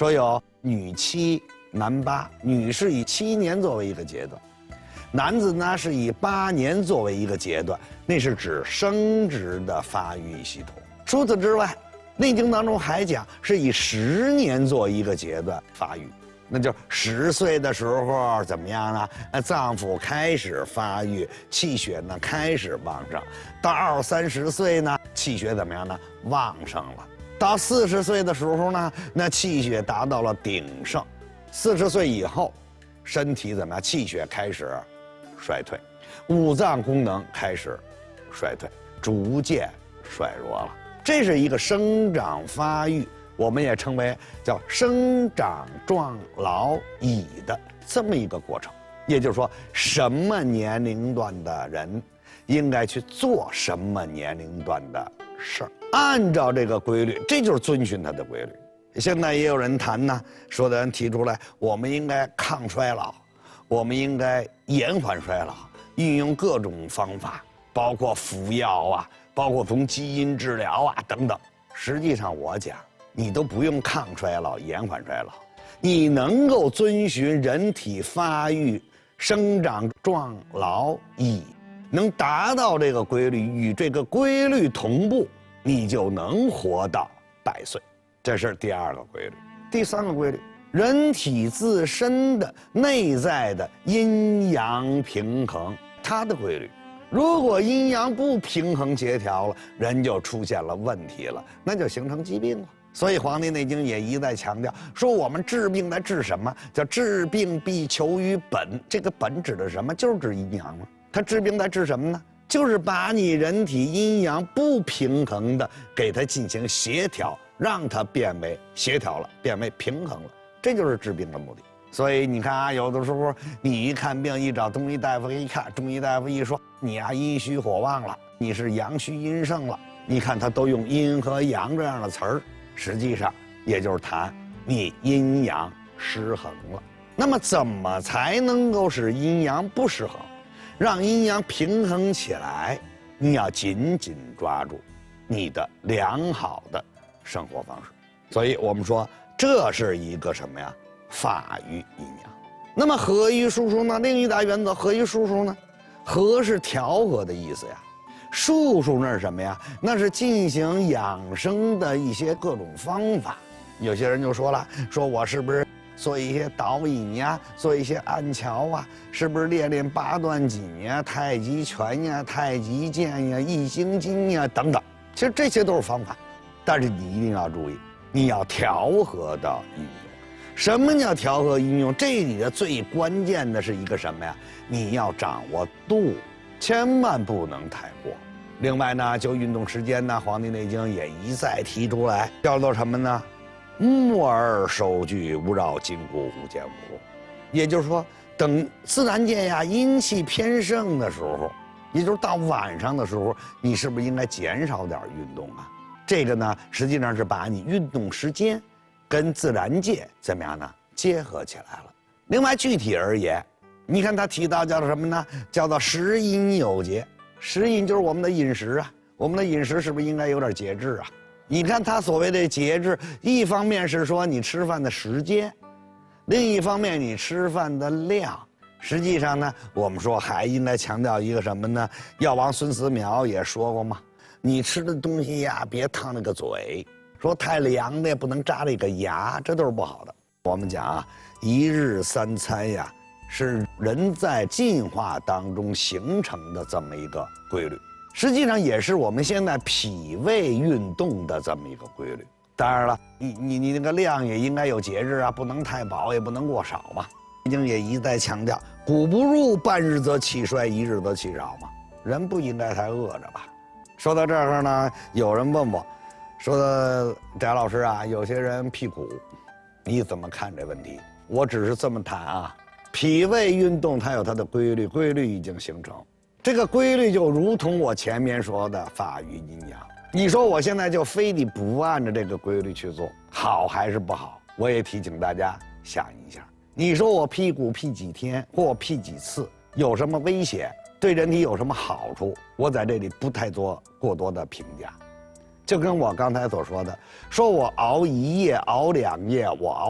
说有女7男8，女是以7年作为一个阶段，男子呢是以8年作为一个阶段，那是指生殖的发育系统。除此之外，《内经》当中还讲是以10年做一个阶段发育，那就10岁的时候怎么样呢？脏腑开始发育，气血呢开始旺盛，到20、30岁呢，气血怎么样呢？旺盛了。到40岁的时候呢，那气血达到了鼎盛。40岁以后，身体怎么样？气血开始衰退，五脏功能开始衰退，逐渐衰弱了。这是一个生长发育，我们也称为叫生长壮老已的这么一个过程。也就是说，什么年龄段的人应该去做什么年龄段的事儿，按照这个规律，这就是遵循它的规律。现在也有人谈呢，说的人提出来，我们应该抗衰老，我们应该延缓衰老，运用各种方法，包括服药啊，包括从基因治疗啊等等。实际上我讲，你都不用抗衰老、延缓衰老，你能够遵循人体发育、生长壮老已，能达到这个规律，与这个规律同步，你就能活到100岁。这是第2个规律。第3个规律，人体自身的内在的阴阳平衡，它的规律。如果阴阳不平衡协调了，人就出现了问题了，那就形成疾病了。所以《黄帝内经》也一再强调说，我们治病来治什么？叫治病必求于本。这个本指的是什么？就是指阴阳嘛。它治病在治什么呢？就是把你人体阴阳不平衡的给它进行协调，让它变为协调了，变为平衡了，这就是治病的目的。所以你看啊，有的时候你一看病，一找中医大夫一看，中医大夫一说你啊阴虚火旺了，你是阳虚阴盛了，你看他都用阴和阳这样的词儿，实际上也就是谈你阴阳失衡了。那么怎么才能够使阴阳不失衡，让阴阳平衡起来？你要紧紧抓住你的良好的生活方式。所以我们说这是一个什么呀？发育阴阳。那么合于术数呢？另一大原则，合于术数呢？和是调和的意思呀。术数那是什么呀？那是进行养生的一些各种方法。有些人就说了，说我是不是做一些导引呀，做一些按桥啊，是不是练八段锦呀、太极拳呀、太极剑呀、易筋经呀等等。其实这些都是方法，但是你一定要注意，你要调和到运用。什么叫调和运用？这里的最关键的是一个什么呀？你要掌握度，千万不能太过。另外呢，就运动时间呢，《黄帝内经》也一再提出来，叫做什么呢？木而收据，勿扰筋骨，勿见骨。也就是说，等自然界呀阴气偏盛的时候，也就是到晚上的时候，你是不是应该减少点运动啊？这个呢，实际上是把你运动时间跟自然界怎么样呢？结合起来了。另外，具体而言，你看他提到叫做什么呢？叫做食饮有节。食饮就是我们的饮食啊，我们的饮食是不是应该有点节制啊？你看他所谓的节制，一方面是说你吃饭的时间，另一方面你吃饭的量。实际上呢，我们说还应该强调一个什么呢？药王孙思邈也说过嘛，你吃的东西呀，别烫那个嘴，说太凉的也不能扎这个牙，这都是不好的。我们讲啊，一日3餐呀，是人在进化当中形成的这么一个规律，实际上也是我们现在脾胃运动的这么一个规律。当然了，你那个量也应该有节制啊，不能太饱，也不能过少嘛。已经也一再强调，谷不入，半日则气衰，一日则气少嘛。人不应该太饿着吧。说到这儿呢，有人问我，说翟老师啊，有些人辟谷，你怎么看这问题？我只是这么谈啊，脾胃运动它有它的规律，规律已经形成。这个规律就如同我前面说的发育阴阳。你说我现在就非得不按照这个规律去做，好还是不好？我也提醒大家想一下。你说我辟谷辟几天，或我辟几次，有什么危险？对人体有什么好处？我在这里不太做过多的评价。就跟我刚才所说的，说我熬1夜、熬2夜，我熬